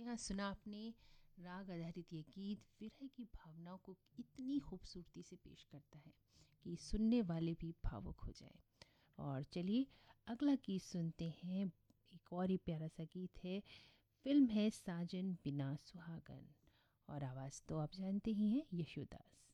यहाँ सुना आपने राग आधारित ये गीत विरह की भावनाओं को इतनी खूबसूरती से पेश करता है कि सुनने वाले भी भावुक हो जाए। और चलिए अगला गीत सुनते हैं। एक और ही प्यारा सा गीत है, फिल्म है साजन बिना सुहागन, और आवाज़ तो आप जानते ही हैं, यशोदास।